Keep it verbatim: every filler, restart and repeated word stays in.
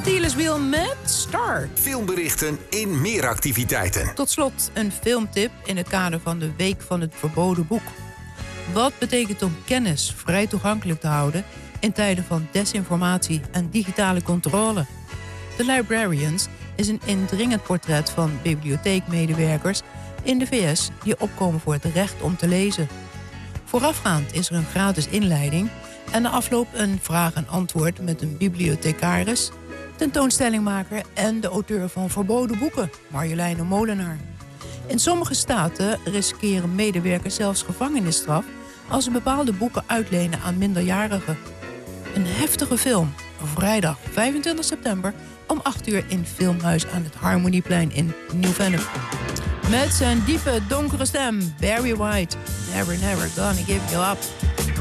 Steelers Wheel met Start. Filmberichten in meer activiteiten. Tot slot een filmtip in het kader van de Week van het Verboden Boek. Wat betekent om kennis vrij toegankelijk te houden in tijden van desinformatie en digitale controle? The Librarians is een indringend portret van bibliotheekmedewerkers in de V S die opkomen voor het recht om te lezen. Voorafgaand is er een gratis inleiding en na afloop een vraag en antwoord met een bibliothecaris, tentoonstellingmaker en de auteur van Verboden Boeken, Marjoleine Molenaar. In sommige staten riskeren medewerkers zelfs gevangenisstraf als ze bepaalde boeken uitlenen aan minderjarigen. Een heftige film, vrijdag vijfentwintig september om acht uur in Filmhuis aan het Harmonieplein in Nieuw-Vennep. Met zijn diepe, donkere stem, Barry White, Never Never Gonna Give You Up.